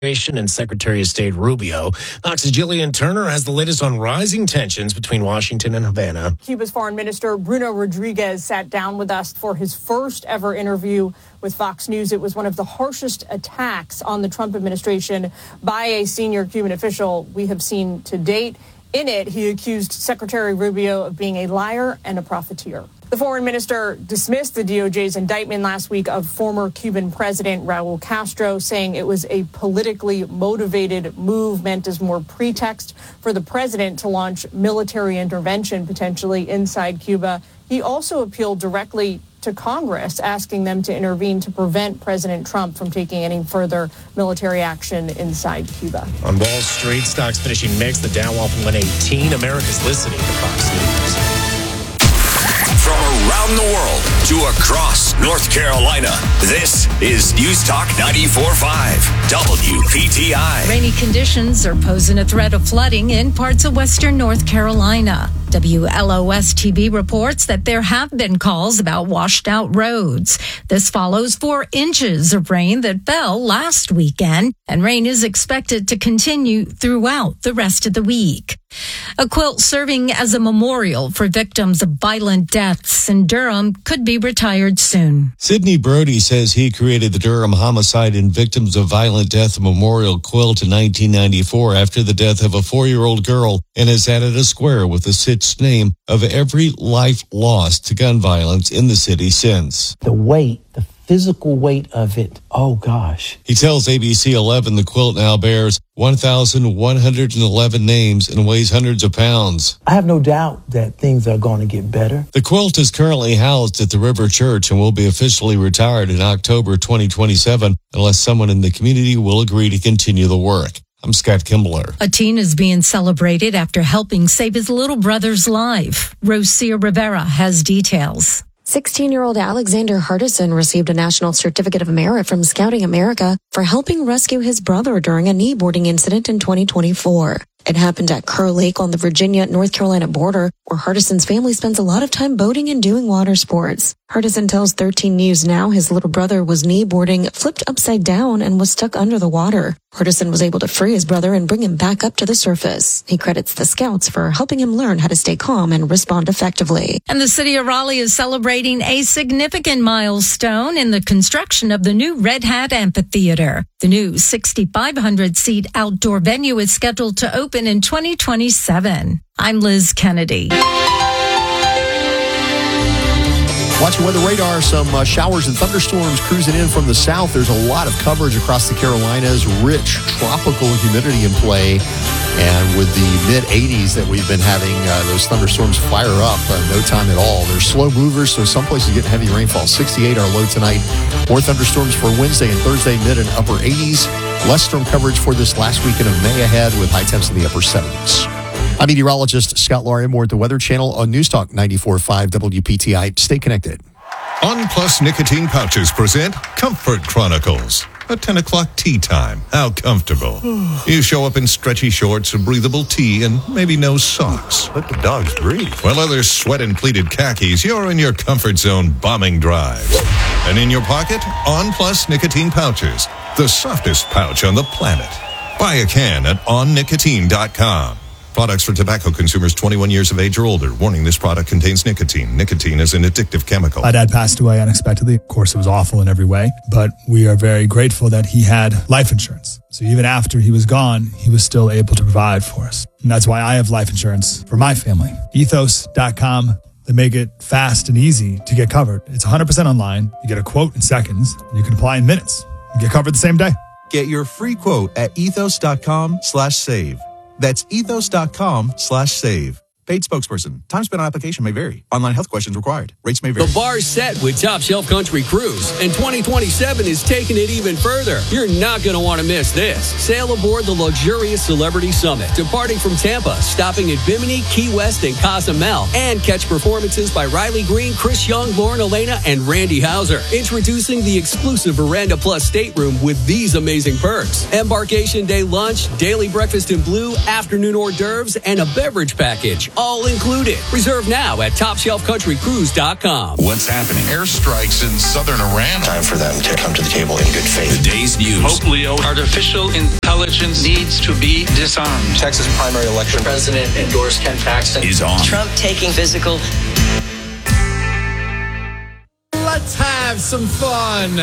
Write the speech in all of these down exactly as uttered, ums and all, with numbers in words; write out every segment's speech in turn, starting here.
and Secretary of State Rubio. Fox's Jillian Turner has the latest on rising tensions between Washington and Havana. Cuba's Foreign Minister Bruno Rodriguez sat down with us for his first ever interview with Fox News. It was one of the harshest attacks on the Trump administration by a senior Cuban official we have seen to date. In it, he accused Secretary Rubio of being a liar and a profiteer. The foreign minister dismissed the D O J's indictment last week of former Cuban President Raul Castro, saying it was a politically motivated move meant as more pretext for the president to launch military intervention potentially inside Cuba. He also appealed directly to Congress, asking them to intervene to prevent President Trump from taking any further military action inside Cuba. On Wall Street, stocks finishing mixed. The Dow off one eighteen. America's listening to Fox News. From around the world to across North Carolina, this is News Talk ninety-four point five W P T I. Rainy conditions are posing a threat of flooding in parts of western North Carolina. W L O S T V reports that there have been calls about washed out roads. This follows four inches of rain that fell last weekend, and rain is expected to continue throughout the rest of the week. A quilt serving as a memorial for victims of violent deaths in Durham could be retired soon. Sidney Brody says he created the Durham Homicide and Victims of Violent Death Memorial Quilt in nineteen ninety-four after the death of a four-year-old girl, and has added a square with the stitched name of every life lost to gun violence in the city since. The weight, the physical weight of it, oh gosh. He tells A B C eleven the quilt now bears one thousand one hundred eleven names and weighs hundreds of pounds. I have no doubt that things are going to get better. The quilt is currently housed at the River Church and will be officially retired in October twenty twenty-seven unless someone in the community will agree to continue the work. I'm Scott Kimbler. A teen is being celebrated after helping save his little brother's life. Rosia Rivera has details. sixteen-year-old Alexander Hardison received a National Certificate of Merit from Scouting America for helping rescue his brother during a kneeboarding incident in twenty twenty-four. It happened at Kerr Lake on the Virginia-North Carolina border, where Hardison's family spends a lot of time boating and doing water sports. Hardison tells thirteen News Now his little brother was kneeboarding, flipped upside down, and was stuck under the water. Hardison was able to free his brother and bring him back up to the surface. He credits the scouts for helping him learn how to stay calm and respond effectively. And the city of Raleigh is celebrating a significant milestone in the construction of the new Red Hat Amphitheater. The new sixty-five hundred seat outdoor venue is scheduled to open in twenty twenty-seven. I'm Liz Kennedy. Watching weather radar, some uh, showers and thunderstorms cruising in from the south. There's a lot of coverage across the Carolinas, rich tropical humidity in play. And with the mid eighties that we've been having, uh, those thunderstorms fire up uh, no time at all. They're slow movers, so some places getting heavy rainfall. sixty-eight our low tonight. More thunderstorms for Wednesday and Thursday, mid and upper eighties. Less storm coverage for this last weekend of May ahead with high temps in the upper seventies. I'm meteorologist Scott Laurie. More at the Weather Channel on News Talk ninety-four point five W P T I. Stay connected. On Plus Nicotine Pouches present Comfort Chronicles. A ten o'clock tea time. How comfortable. You show up in stretchy shorts, a breathable tee, and maybe no socks. Let the dogs breathe. While others sweat in pleated khakis, you're in your comfort zone bombing drives. And in your pocket, On Plus Nicotine Pouches. The softest pouch on the planet. Buy a can at on nicotine dot com. Products for tobacco consumers twenty-one years of age or older. Warning, this product contains nicotine. Nicotine is an addictive chemical. My dad passed away unexpectedly. Of course, it was awful in every way, but we are very grateful that he had life insurance. So even after he was gone, he was still able to provide for us. And that's why I have life insurance for my family. ethos dot com. They make it fast and easy to get covered. It's one hundred percent online. You get a quote in seconds, and you can apply in minutes. You get covered the same day. Get your free quote at ethos dot com slash save. That's ethos dot com slash save. Paid spokesperson. Time spent on application may vary. Online health questions required. Rates may vary. The bar's set with Top Shelf Country Cruise, and twenty twenty-seven is taking it even further. You're not going to want to miss this. Sail aboard the luxurious Celebrity Summit, departing from Tampa, stopping at Bimini, Key West, and Cozumel, and catch performances by Riley Green, Chris Young, Lauren Elena, and Randy Hauser. Introducing the exclusive Veranda Plus stateroom with these amazing perks. Embarkation day lunch, daily breakfast in blue, afternoon hors d'oeuvres, and a beverage package. all included. Reserve now at top shelf country cruise dot com. What's happening? Airstrikes in southern Iran. Time for them to come to the table in good faith. The day's news. Hope Leo. Artificial intelligence needs to be disarmed. Texas primary election. The president endorsed Ken Paxton. Is on. Trump taking physical. Let's have some fun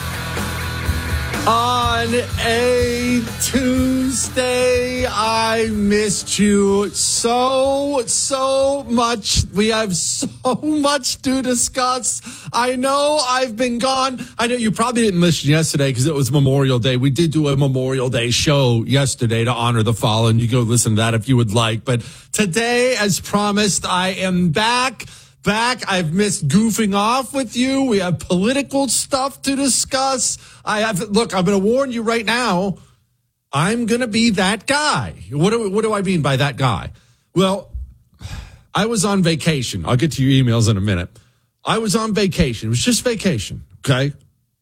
on a Tuesday. I missed you so, so much. We have so much to discuss. I know I've been gone. I know you probably didn't listen yesterday because it was Memorial Day. We did do a Memorial Day show yesterday to honor the fallen. You go listen to that if you would like. But today, as promised, I am back. Back. I've missed goofing off with you. We have political stuff to discuss. I have, look, I'm going to warn you right now. I'm going to be that guy. What do, what do I mean by that guy? Well, I was on vacation. I'll get to your emails in a minute. I was on vacation. It was just vacation. Okay.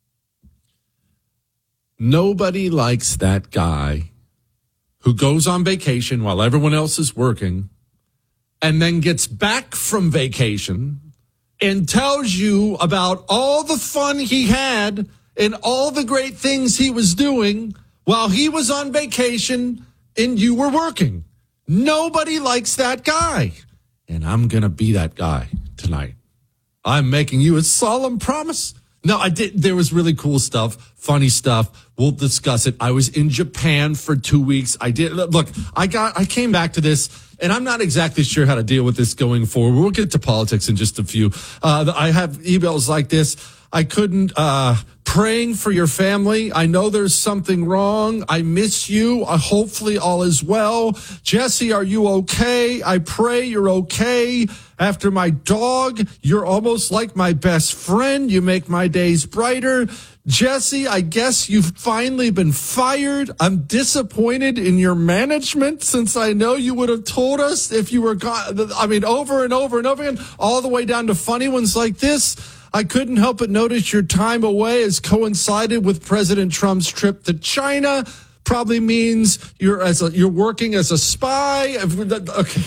Nobody likes that guy who goes on vacation while everyone else is working and then gets back from vacation and tells you about all the fun he had and all the great things he was doing while he was on vacation and you were working. Nobody likes that guy. And I'm going to be that guy tonight. I'm making you a solemn promise. No, I did. There was really cool stuff, funny stuff. We'll discuss it. I was in Japan for two weeks. I did. Look, I got, I came back to this and I'm not exactly sure how to deal with this going forward. We'll get to politics in just a few. Uh, I have emails like this. I couldn't, uh, praying for your family. I know there's something wrong. I miss you. Uh, hopefully all is well. Jesse, are you okay? I pray you're okay. After my dog, you're almost like my best friend. You make my days brighter. Jesse, I guess you've finally been fired. I'm disappointed in your management since I know you would have told us if you were gone. I mean, over and over and over again, all the way down to funny ones like this. I couldn't help but notice your time away has coincided with President Trump's trip to China. Probably means you're as a, you're working as a spy. Okay.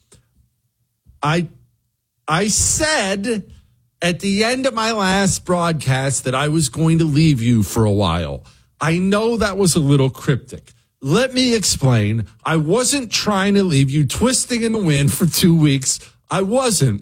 I I said at the end of my last broadcast that I was going to leave you for a while. I know that was a little cryptic. Let me explain. I wasn't trying to leave you twisting in the wind for two weeks. I wasn't.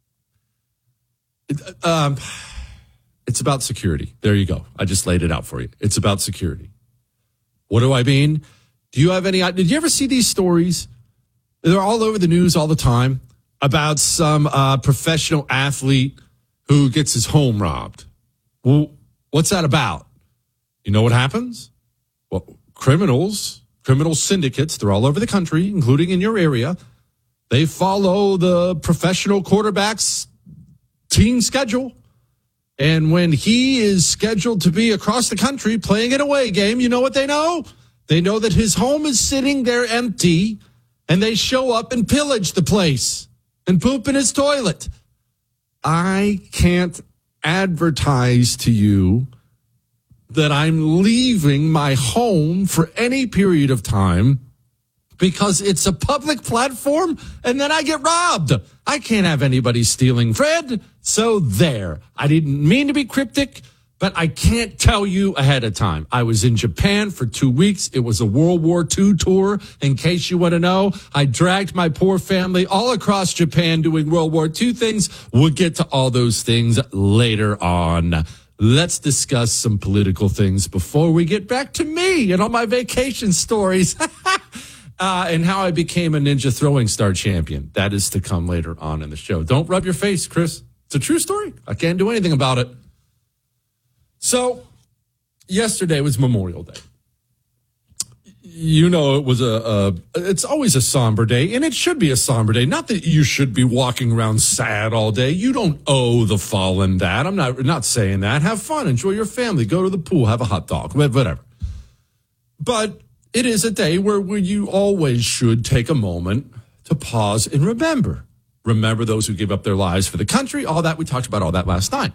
Um, it's about security. There you go. I just laid it out for you. It's about security. What do I mean? Do you have any, did you ever see these stories? They're all over the news all the time about some uh, professional athlete who gets his home robbed. Well, what's that about? You know what happens? Well, criminals, criminal syndicates, they're all over the country, including in your area. They follow the professional quarterback's team schedule. And when he is scheduled to be across the country playing an away game, you know what they know? They know that his home is sitting there empty, and they show up and pillage the place and poop in his toilet. I can't advertise to you that I'm leaving my home for any period of time because it's a public platform and then I get robbed. I can't have anybody stealing Fred. So there. I didn't mean to be cryptic, but I can't tell you ahead of time. I was in Japan for two weeks. It was a World War Two tour. In case you want to know, I dragged my poor family all across Japan doing World War Two things. We'll get to all those things later on. Let's discuss some political things before we get back to me and all my vacation stories. Uh, and how I became a ninja throwing star champion. That is to come later on in the show. Don't rub your face, Chris. It's a true story. I can't do anything about it. So, yesterday was Memorial Day. You know, it was a, a, it's always a somber day, and it should be a somber day. Not that you should be walking around sad all day. You don't owe the fallen that. I'm not, not saying that. Have fun. Enjoy your family. Go to the pool. Have a hot dog. Whatever. But it is a day where, where you always should take a moment to pause and remember. Remember those who gave up their lives for the country, all that. We talked about all that last night.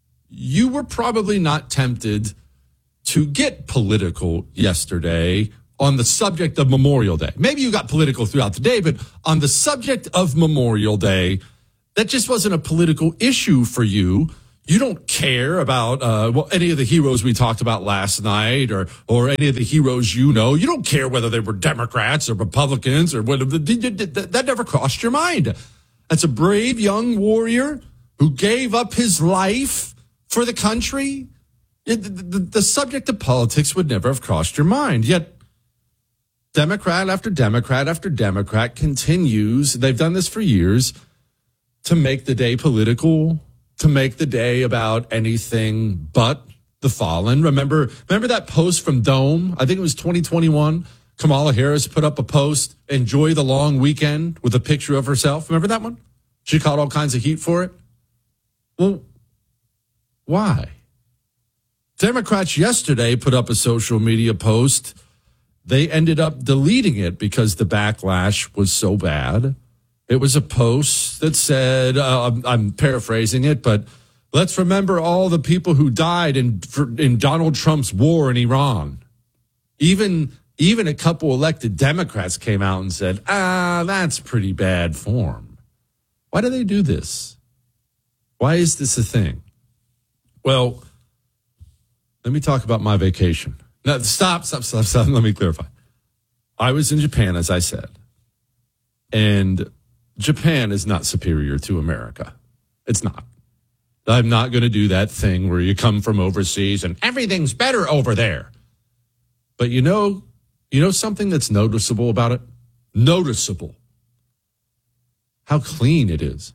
You were probably not tempted to get political yesterday on the subject of Memorial Day. Maybe you got political throughout the day, but on the subject of Memorial Day, that just wasn't a political issue for you. You don't care about uh, well, any of the heroes we talked about last night or or any of the heroes you know. You don't care whether they were Democrats or Republicans or whatever. That never crossed your mind. That's a brave young warrior who gave up his life for the country. The, the, the subject of politics would never have crossed your mind. Yet Democrat after Democrat after Democrat continues, they've done this for years, to make the day political, to make the day about anything but the fallen. Remember, remember that post from Dome? I think it was twenty twenty-one. Kamala Harris put up a post, enjoy the long weekend, with a picture of herself. Remember that one? She caught all kinds of heat for it. Well, why? Democrats yesterday put up a social media post. They ended up deleting it because the backlash was so bad. It was a post that said, uh, I'm paraphrasing it, but let's remember all the people who died in in Donald Trump's war in Iran. Even, even a couple elected Democrats came out and said, ah, that's pretty bad form. Why do they do this? Why is this a thing? Well, let me talk about my vacation. No, stop, stop, stop, stop. Let me clarify. I was in Japan, as I said, and Japan is not superior to America. It's not. I'm not going to do that thing where you come from overseas and everything's better over there. But you know, you know something that's noticeable about it? Noticeable. How clean it is.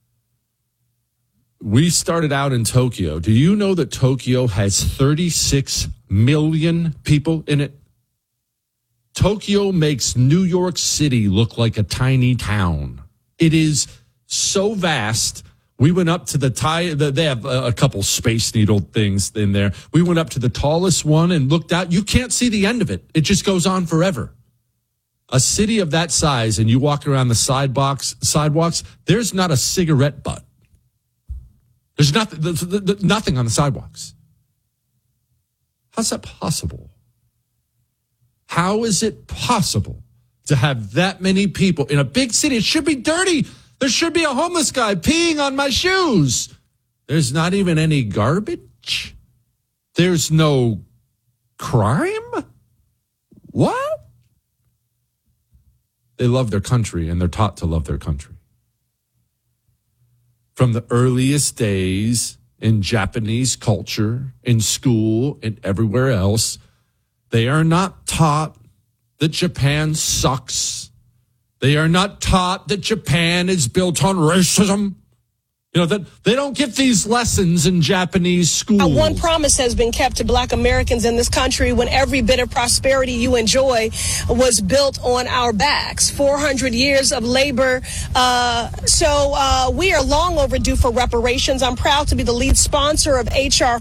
We started out in Tokyo. Do you know that Tokyo has thirty-six million people in it? Tokyo makes New York City look like a tiny town. It is so vast. We went up to the tie. They have a couple Space Needle things in there. We went up to the tallest one and looked out. You can't see the end of it. It just goes on forever. A city of that size, and you walk around the sidewalks, sidewalks, there's not a cigarette butt. There's nothing, there's nothing on the sidewalks. How's that possible? How is it possible to have that many people in a big city? It should be dirty. There should be a homeless guy peeing on my shoes. There's not even any garbage. There's no crime. What? They love their country, and they're taught to love their country. From the earliest days in Japanese culture, in school, and everywhere else, they are not taught that Japan sucks. They are not taught that Japan is built on racism. You know, that they don't get these lessons in Japanese schools. Uh, one promise has been kept to Black Americans in this country when every bit of prosperity you enjoy was built on our backs. four hundred years of labor. Uh, so uh, we are long overdue for reparations. I'm proud to be the lead sponsor of H R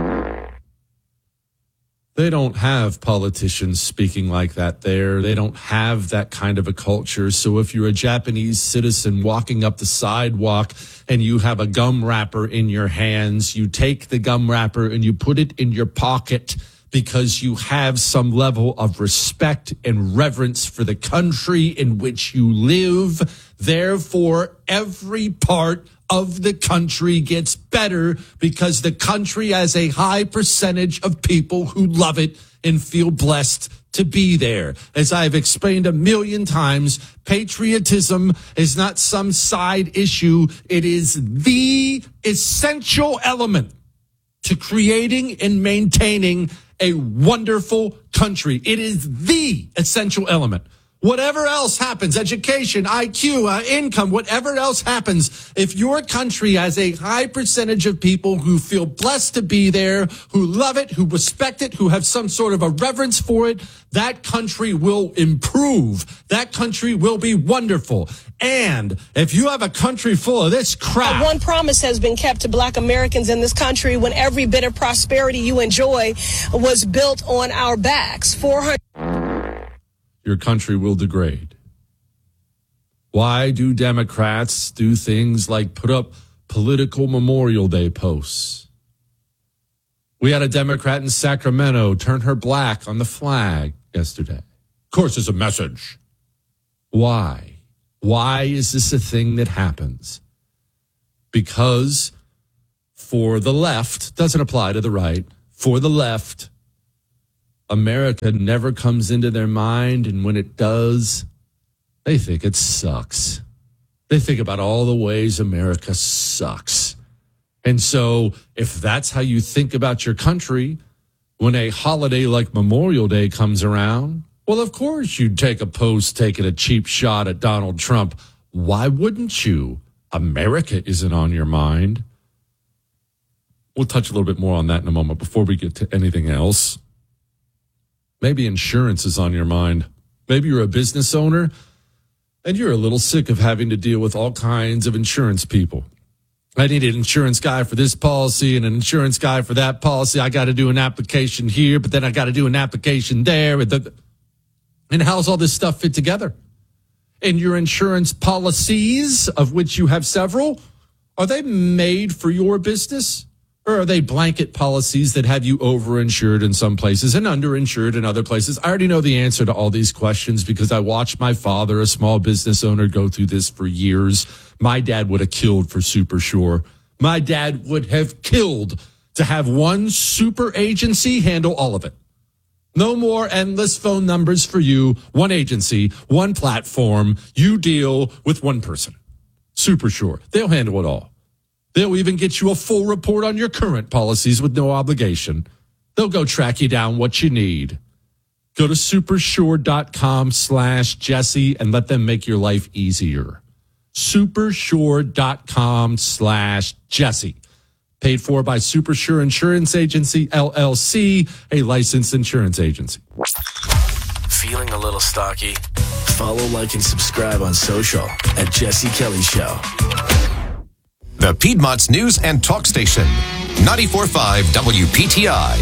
They don't have politicians speaking like that there. They don't have that kind of a culture. So if you're a Japanese citizen walking up the sidewalk and you have a gum wrapper in your hands, you take the gum wrapper and you put it in your pocket because you have some level of respect and reverence for the country in which you live. Therefore, every part of the country gets better because the country has a high percentage of people who love it and feel blessed to be there. As I've explained a million times, patriotism is not some side issue. It is the essential element to creating and maintaining a wonderful country. It is the essential element. Whatever else happens, education, I Q, uh, income, whatever else happens, if your country has a high percentage of people who feel blessed to be there, who love it, who respect it, who have some sort of a reverence for it, that country will improve. That country will be wonderful. And if you have a country full of this crap. One promise has been kept to Black Americans in this country when every bit of prosperity you enjoy was built on our backs. four hundred Your country will degrade. Why do Democrats do things like put up political Memorial Day posts? We had a Democrat in Sacramento turn her black on the flag yesterday. course, it's a message. Why? Why is this a thing that happens? Because for the left, doesn't apply to the right, for the left, America never comes into their mind, and when it does, they think it sucks. They think about all the ways America sucks. And so if that's how you think about your country, when a holiday like Memorial Day comes around, well, of course you'd take a post taking a cheap shot at Donald Trump. Why wouldn't you? America isn't on your mind. We'll touch a little bit more on that in a moment before we get to anything else. Maybe insurance is on your mind. Maybe you're a business owner and you're a little sick of having to deal with all kinds of insurance people. I need an insurance guy for this policy and an insurance guy for that policy. I got to do an application here, but then I got to do an application there. And how's all this stuff fit together? And your insurance policies, of which you have several, are they made for your business? Or are they blanket policies that have you overinsured in some places and underinsured in other places? I already know the answer to all these questions because I watched my father, a small business owner, go through this for years. My dad would have killed for Super Sure. My dad would have killed to have one super agency handle all of it. No more endless phone numbers for you. One agency, one platform. You deal with one person. Super Sure. They'll handle it all. They'll even get you a full report on your current policies with no obligation. They'll go track you down what you need. Go to supersure.com slash Jesse and let them make your life easier. Supersure.com slash Jesse. Paid for by Supersure Insurance Agency, L L C, a licensed insurance agency. Feeling a little stocky? Follow, like, and subscribe on social at Jesse Kelly Show. The Piedmont's news and talk station, ninety-four point five W P T I.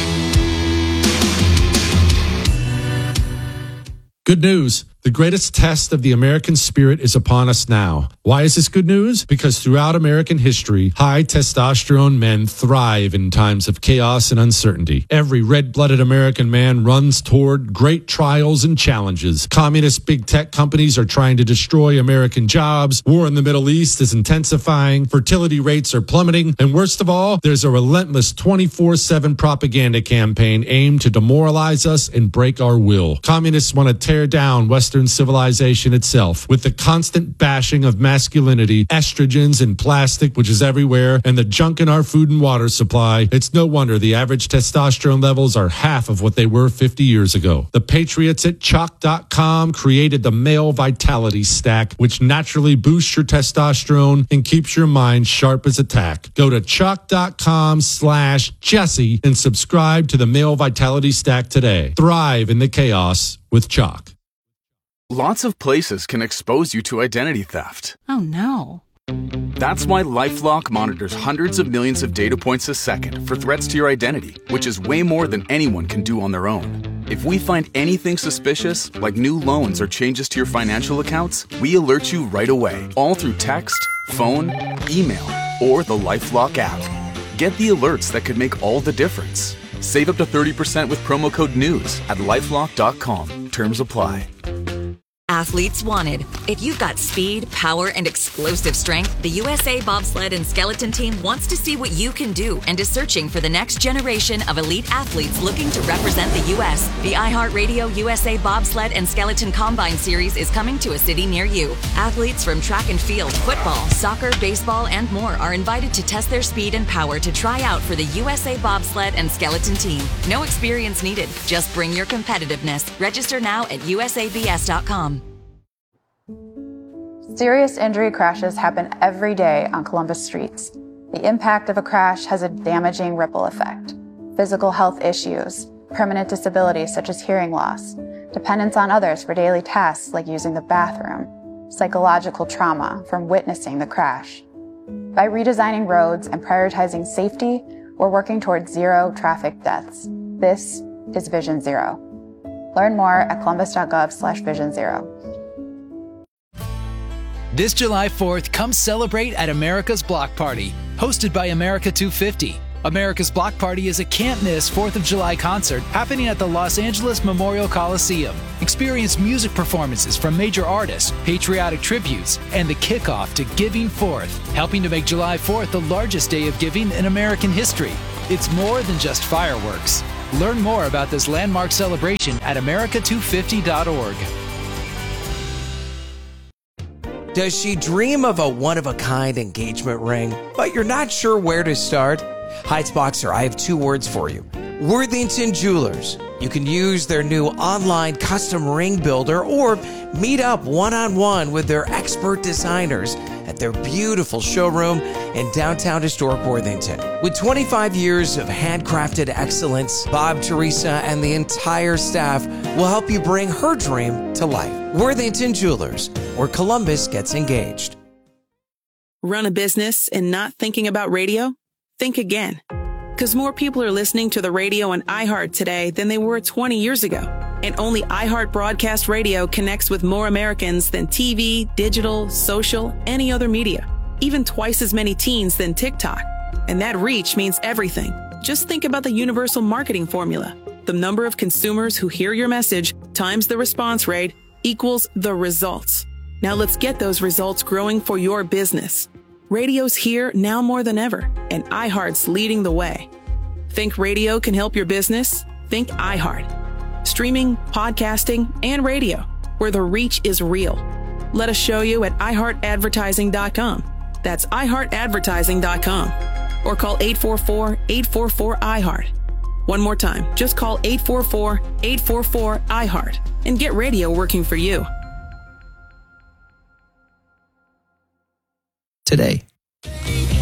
Good news. The greatest test of the American spirit is upon us now. Why is this good news? Because throughout American history, high testosterone men thrive in times of chaos and uncertainty. Every red-blooded American man runs toward great trials and challenges. Communist big tech companies are trying to destroy American jobs. War in the Middle East is intensifying. Fertility rates are plummeting. And worst of all, there's a relentless twenty-four seven propaganda campaign aimed to demoralize us and break our will. Communists want to tear down Western civilization itself with the constant bashing of masculinity, estrogens, and plastic, which is everywhere, and the junk in our food and water supply. It's no wonder the average testosterone levels are half of what they were fifty years ago. The patriots at chalk dot com created the Male Vitality Stack, which naturally boosts your testosterone and keeps your mind sharp as a tack. Go to chalk dot com slash Jesse and subscribe to the Male Vitality Stack today. Thrive in the chaos with Chalk. Lots of places can expose you to identity theft. Oh, no. That's why LifeLock monitors hundreds of millions of data points a second for threats to your identity, which is way more than anyone can do on their own. If we find anything suspicious, like new loans or changes to your financial accounts, we alert you right away, all through text, phone, email, or the LifeLock app. Get the alerts that could make all the difference. Save up to thirty percent with promo code NEWS at lifelock dot com. Terms apply. Athletes wanted. If you've got speed, power, and explosive strength, the U S A Bobsled and Skeleton Team wants to see what you can do and is searching for the next generation of elite athletes looking to represent the U S The iHeartRadio U S A Bobsled and Skeleton Combine Series is coming to a city near you. Athletes from track and field, football, soccer, baseball, and more are invited to test their speed and power to try out for the U S A Bobsled and Skeleton Team. No experience needed. Just bring your competitiveness. Register now at U S A B S dot com. Serious injury crashes happen every day on Columbus streets. The impact of a crash has a damaging ripple effect. Physical health issues, permanent disabilities such as hearing loss, dependence on others for daily tasks like using the bathroom, psychological trauma from witnessing the crash. By redesigning roads and prioritizing safety, we're working towards zero traffic deaths. This is Vision Zero. Learn more at columbus.gov slash vision zero. This July fourth, come celebrate at America's Block Party, hosted by America two fifty. America's Block Party is a can't-miss fourth of July concert happening at the Los Angeles Memorial Coliseum. Experience music performances from major artists, patriotic tributes, and the kickoff to Giving Fourth, helping to make July fourth the largest day of giving in American history. It's more than just fireworks. Learn more about this landmark celebration at America two fifty dot org. Does she dream of a one-of-a-kind engagement ring, but you're not sure where to start? Heights Boxer, I have two words for you. Worthington Jewelers. You can use their new online custom ring builder or meet up one-on-one with their expert designers at their beautiful showroom in downtown historic Worthington. With twenty-five years of handcrafted excellence, Bob, Teresa, and the entire staff will help you bring her dream to life. Worthington Jewelers, where Columbus gets engaged. Run a business and not thinking about radio? Think again. Because more people are listening to the radio on iHeart today than they were twenty years ago. And only iHeart Broadcast Radio connects with more Americans than T V, digital, social, any other media. Even twice as many teens than TikTok. And that reach means everything. Just think about the universal marketing formula. The number of consumers who hear your message times the response rate equals the results. Now let's get those results growing for your business. Radio's here now more than ever, and iHeart's leading the way. Think radio can help your business? Think iHeart. Streaming, podcasting, and radio, where the reach is real. Let us show you at i heart advertising dot com. That's i heart advertising dot com. Or call eight four four, eight four four, I heart. One more time, just call eight four four, eight four four, I heart and get radio working for you. Today,